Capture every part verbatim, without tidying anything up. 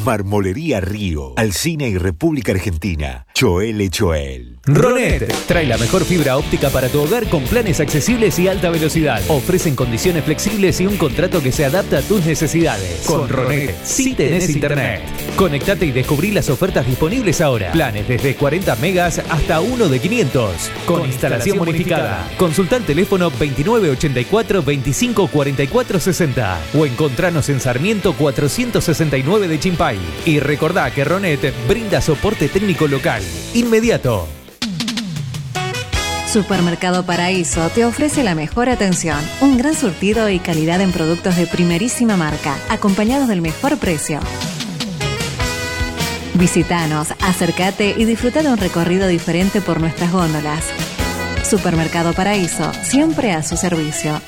Marmolería Río, Alsina y República Argentina. Choel e Choel. Ronet trae la mejor fibra óptica para tu hogar con planes accesibles y alta velocidad. Ofrecen condiciones flexibles y un contrato que se adapta a tus necesidades. Con Ronet, sí tenés internet. Conectate y descubrí las ofertas disponibles ahora. Planes desde cuarenta megas hasta uno de quinientos. Con instalación bonificada. Consulta el teléfono veintinueve ochenta y cuatro veinticinco cuarenta y cuatro sesenta o encontranos en Sarmiento cuatrocientos sesenta y nueve de Chimpay. Y recordá que Ronet brinda soporte técnico local inmediato. Supermercado Paraíso te ofrece la mejor atención, un gran surtido y calidad en productos de primerísima marca, acompañados del mejor precio. Visítanos, acércate y disfruta de un recorrido diferente por nuestras góndolas. Supermercado Paraíso, siempre a su servicio.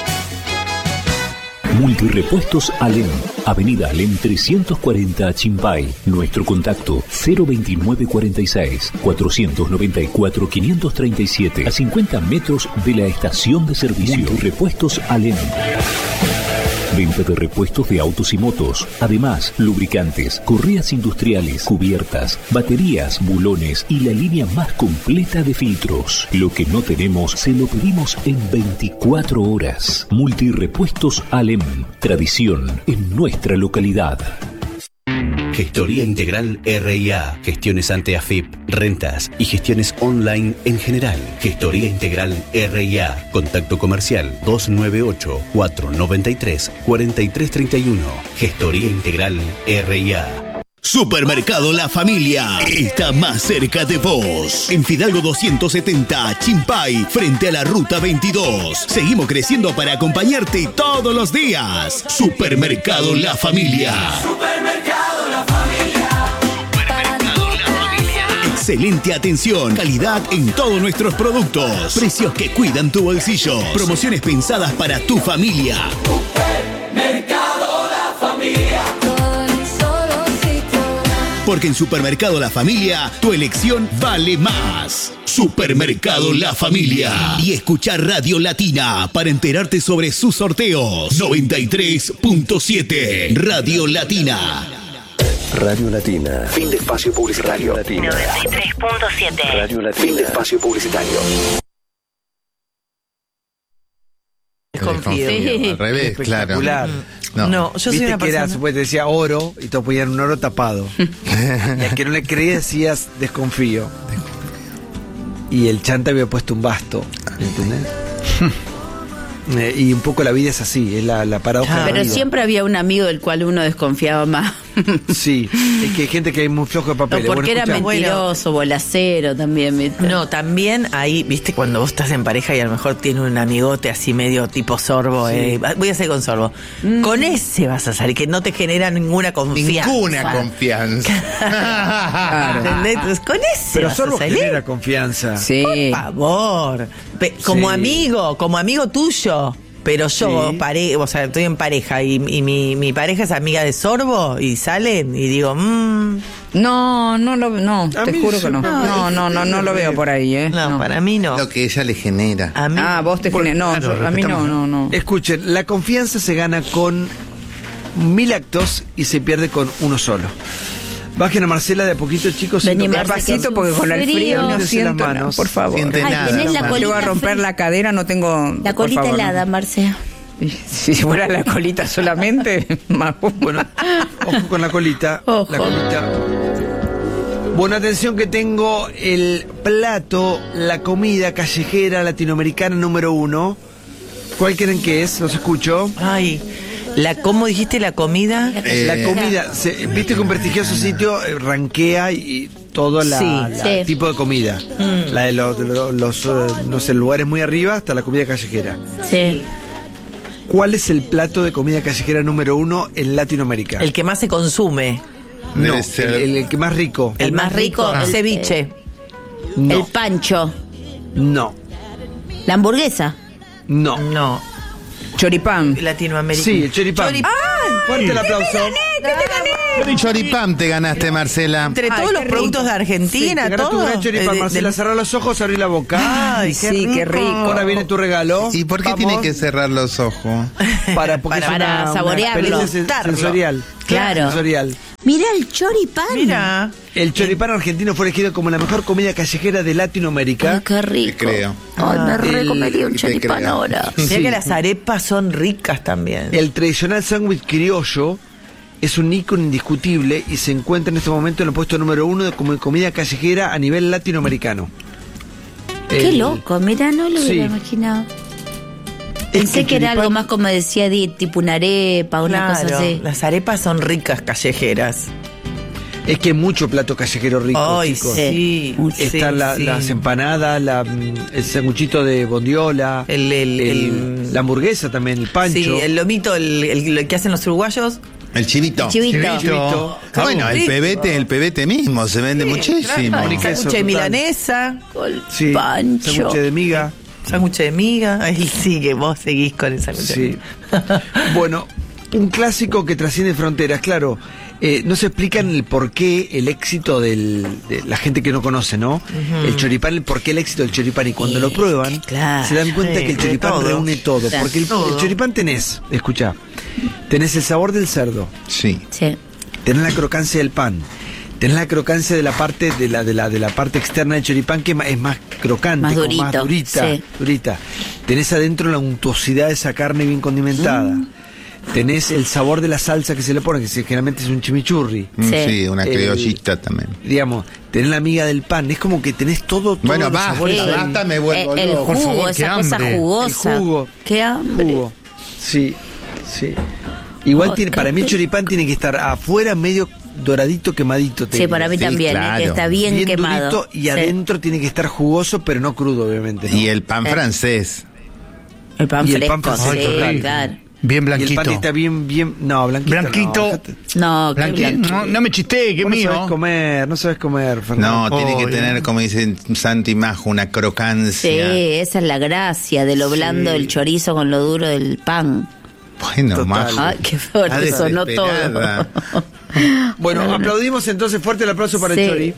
Multirepuestos Alem, Avenida Alem trescientos cuarenta Chimpay. Nuestro contacto cero veintinueve cuarenta y seis cuatrocientos noventa y cuatro quinientos treinta y siete, a cincuenta metros de la estación de servicio. Multirepuestos Alem. Venta de repuestos de autos y motos. Además, lubricantes, correas industriales, cubiertas, baterías, bulones y la línea más completa de filtros. Lo que no tenemos, se lo pedimos en veinticuatro horas. Multirepuestos Alem. Tradición en nuestra localidad. Gestoría Integral R I A, gestiones ante A F I P, rentas y gestiones online en general. Gestoría Integral R I A, contacto comercial dos nueve ocho, cuatro nueve tres, cuatro tres tres uno. Gestoría Integral R I A. Supermercado La Familia está más cerca de vos. En Fidalgo doscientos setenta, Chimpay, frente a la Ruta veintidós. Seguimos creciendo para acompañarte todos los días. Supermercado La Familia. Supermercado La Familia. Supermercado La Familia. Excelente atención, calidad en todos nuestros productos. Precios que cuidan tu bolsillo. Promociones pensadas para tu familia. Supermercado La Familia. Porque en Supermercado La Familia, tu elección vale más. Supermercado La Familia. Y escuchar Radio Latina para enterarte sobre sus sorteos. noventa y tres punto siete. Radio Latina. Radio Latina. Fin de espacio publicitario. noventa y tres punto siete. Radio Latina. Fin de espacio publicitario. Desconfío. Sí. Al revés, claro. No, no, yo soy Viste una que era, persona... supuestamente decía oro y todos ponían un oro tapado. Y al que no le creía decías desconfío. Y el chanta había puesto un basto, ¿entendés? eh, y un poco la vida es así, es la, la paradoja. Ah, de la pero vida. siempre había un amigo del cual uno desconfiaba más. Sí, es que hay gente que es muy flojo de papeles. No, porque Bueno, era escuchá. mentiroso, bolacero también, ¿viste? No, también ahí, viste, cuando vos estás en pareja y a lo mejor tiene un amigote así medio tipo sorbo, Sí. eh, voy a hacer con sorbo. Mm. Con ese vas a salir, que no te genera ninguna confianza. Ninguna confianza. Claro. ¿Entendés? Entonces, con ese Pero vas Sorbo a salir. genera confianza. Sí. Por favor. Pe- como Sí. amigo, como amigo tuyo. Pero yo, Sí. pare, o sea, estoy en pareja y, y mi, mi pareja es amiga de Sorbo y salen y digo, mmm. No, no lo no, A te mí juro yo que no. no- No, no, no, no lo veo por ahí, ¿eh? No, para mí no. Lo que ella le genera. A mí, Ah, vos te generas. No, claro, yo- a mí no, respetamos. no, no. Escuchen, la confianza se gana con mil actos y se pierde con uno solo. Bajen a Marcela de a poquito, chicos. Vení, siento que- Marce, Despacito, porque con el frío no Lávese siento las nada, manos. por favor. Siente Ay, nada. tenés la nomás. colita Te voy a romper fría. la cadera, no tengo. La por colita favor, no. helada, Marce. Si fuera la colita solamente, más Bueno, ojo con la colita. Ojo. La colita. Bueno, atención que tengo el plato, la comida callejera latinoamericana número uno. ¿Cuál creen que es? Los escucho. ay, la, ¿cómo dijiste la comida? Eh, La comida, se- viste que un prestigioso sitio eh, rankea y, y todo la, Sí, la sí. tipo de comida. Mm. La de los, de los- los, eh, no sé, lugares muy arriba hasta la comida callejera. Sí. ¿Cuál es el plato de comida callejera número uno en Latinoamérica? El que más se consume. no, Debe el, ser- el- el que más rico. El, más rico, rico, el- ceviche. No, El pancho. no, La hamburguesa. no. No, Choripán. Latinoamérica. Sí, el choripán. Choripán. Fuerte el aplauso. Pero choripán te ganaste, Marcela. Entre Ay, todos qué los rico. productos de Sí, Argentina, te ganaste todo. un gran choripán, Eh, de- Marcela. del- Cerrá los ojos, abrí la boca. Ay, Sí, qué rico. Ahora viene tu regalo. ¿Y por qué Vamos. tiene que cerrar los ojos? Para, porque Para- es una, para una saborearlo, experiencia sen- Darlo. sensorial. Claro. Sensorial. Mirá el choripán. Mira. El choripán argentino fue elegido como la mejor comida callejera de Latinoamérica. Ay, qué rico. Te creo. Ay, me El- recomería un te choripán creo. ahora. Mira Sí. que las arepas son ricas también. El tradicional sándwich criollo es un ícono indiscutible y se encuentra en este momento en el puesto número uno de como comida callejera a nivel latinoamericano. Qué El- loco, mirá, no lo hubiera Sí. imaginado. Es Pensé que que era choripán- algo más como decía Di, tipo una arepa, una Claro, cosa así. las arepas son ricas callejeras. Es que hay mucho plato callejero rico, Ay, chicos. sí. Están sí, la- sí. las empanadas, la, mm, el sanguchito de bondiola, El- el- el- la hamburguesa también, el pancho. Sí, el lomito, el, el- el que hacen los uruguayos. El chivito. El chivito. Chivito. Bueno, el Rico. pebete, el pebete mismo se vende muchísimo. Claro, Ni queso, sándwich de total. milanesa, Sí, pancho. sándwich de miga. sándwich de miga. Ahí sí que vos seguís con el sándwich de Sí. miga. Bueno, un clásico que trasciende fronteras, claro. Eh, no se explican el por qué el éxito del, de la gente que no conoce, ¿no? El choripán, el por qué el éxito del choripán. Y cuando lo prueban, claro. se dan cuenta Sí, que el de choripán todo. reúne todo. Claro. Porque el, Todo. el choripán tenés, escucha, tenés el sabor del cerdo, Sí. Sí. tenés la crocancia del pan, tenés la crocancia de la parte de la de la de la parte externa del choripán que es más, es más crocante, Más como durito, más durita, sí. durita. Tenés adentro la untuosidad de esa carne bien condimentada. Mm. Tenés el sabor de la salsa que se le pone, que se- generalmente es un chimichurri. Mm, Sí. Sí, una El- criollita también. Digamos, tenés la miga del pan, es como que tenés todo, todo Bueno, los basta, sabores ahí. basta, me vuelvo el, el loco. jugo, Por favor, esa qué cosa hambre. jugosa. El jugo. Qué hambre. Jugo. Sí, sí. Igual Oh, tiene, qué para mí el rico. choripán tiene que estar afuera medio doradito, quemadito. te Sí, diría. para mí Sí, también, eh, claro. que está bien, quemado. durito y Sí. adentro tiene que estar jugoso, pero no crudo, obviamente. ¿no? Y el pan Eh. francés. El pan Y el fresco, pan fresco, sí, total. claro. Bien Y el blanquito. pan está bien, bien. No, blanquito. Blanquito. No, dejate. No, qué Blanqui- blanquito. no, no me chiste, que Vos no mío. sabés comer, no sabes comer, Fernando. No, tiene que Oh, tener, como dice Santi Majo, una Sí, crocancia. esa es la gracia de lo blando del chorizo con lo duro del pan. Bueno, Total. Majo. Ay, qué fuerte, Está sonó todo. desesperada. Bueno, aplaudimos entonces fuerte el aplauso para Sí. el Chori.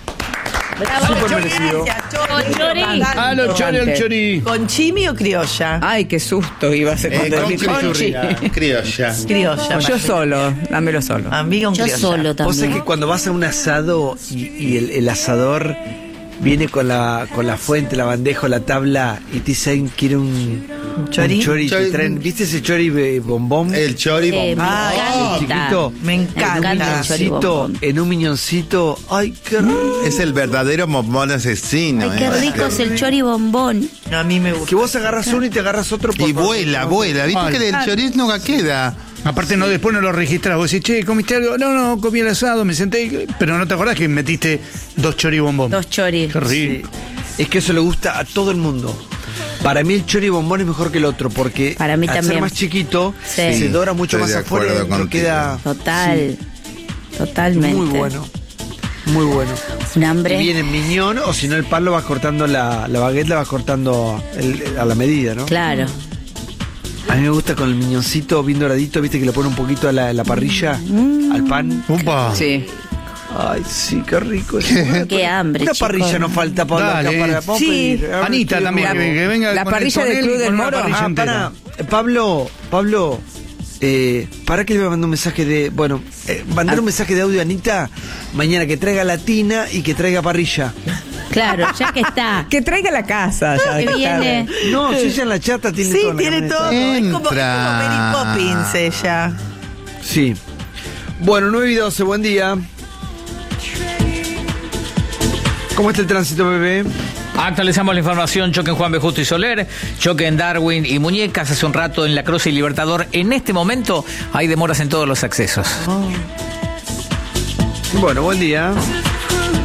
Bravo, Súper merecido. Gracias, Chori. Ah, los chori al chori. ¿Con chimi o criolla? Ay, qué susto iba a ser Eh, cuando con decís conchi. criolla. Criolla. Criolla. Yo solo, dámelo solo. Amiga, un Yo criolla. solo Vos sabés también. que cuando vas a un asado y, y el, el asador viene con la, con la fuente, la bandeja o la tabla y te dicen quiere un, un chori. chori, te Chori. traen- ¿viste ese chori eh, bombón? El chori Eh, me bombón. Ah, encanta. chiquito. Me en un encanta. el chori miñoncito, bombón. en un miñoncito. Ay, qué rico. Es el verdadero bombón asesino. Ay, qué eh. rico es el chori bombón. A mí me gusta. Que vos agarras uno y te agarras otro por Y favor. vuela, vuela. ¿Viste Ay. que del chorizo nunca queda? Aparte, no, después no lo registras. Vos decís, che, ¿comiste algo? No, no, comí el asado, me senté. Pero no te acordás que metiste dos chori bombón. Dos choris. Qué rico. Sí. Es que eso le gusta a todo el mundo. Para mí el chori bombón es mejor que el otro porque Para mí al también. ser más chiquito Sí. se dora mucho Estoy más de afuera y acuerdo adentro contigo. queda Total. sí, Totalmente. muy bueno. Muy bueno. Un Y hambre. viene miñón o si no el pan lo vas cortando, la, la baguette la vas cortando el- a la medida, ¿no? Claro. A mí me gusta con el miñoncito bien doradito, viste que le pone un poquito a la, a la parrilla, Mm. al pan. Upa. Sí. Ay, sí, qué rico. Qué hambre, Una chicos. parrilla nos falta para, Dale. para, vamos a Sí. pedir. A ver, Anita estoy también, de que, nuevo. que venga La con el parrilla del tonel Club y del con una Moro. parrilla Ah, entera. para, Pablo, Pablo, eh, para que le voy a mandar un mensaje de, bueno, eh, mandar un mensaje de audio a Anita mañana que traiga latina y que traiga parrilla. Claro, ya que está. Que traiga la casa. Ya Que de viene. tarde. No, si ella en la chata tiene Sí, todo. en la tiene camioneta. todo. Es como, es como Entra. Mary Poppins ella. Sí. Bueno, nueve y doce, buen día. ¿Cómo está el tránsito, bebé? Actualizamos la información, choque en Juan B. Justo y Soler, choque en Darwin y Muñecas, hace un rato en La Cruz y Libertador. En este momento hay demoras en todos los accesos. Bueno, buen día.